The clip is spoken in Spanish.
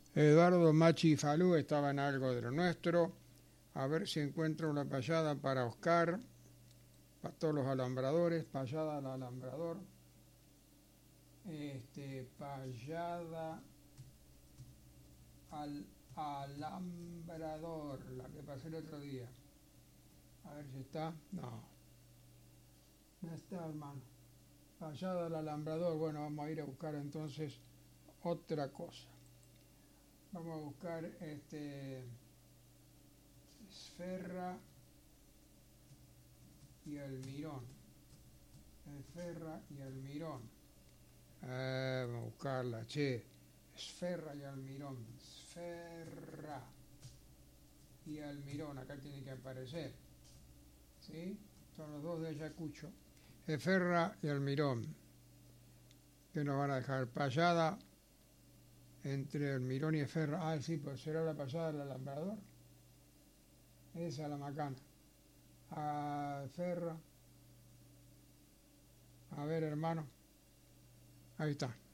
Eduardo Machi Falú estaba en Algo de lo Nuestro. A ver si encuentro una payada para Oscar, para todos los alambradores, payada al alambrador. Payada al alambrador, la que pasé el otro día. A ver si está. No está, hermano. Payada al alambrador. Bueno, vamos a ir a buscar entonces otra cosa. Vamos a buscar Esferra y Almirón. Esferra y Almirón. Vamos a buscarla, che. Esferra y Almirón. Esferra y Almirón. Acá tiene que aparecer. ¿Sí? Son los dos de Ayacucho. Esferra y Almirón. Que nos van a dejar payada entre Almirón y Esferra. Ah, sí, pues será la payada del alambrador. Esa es la macana. Esferra. A ver, hermano. Ahí está.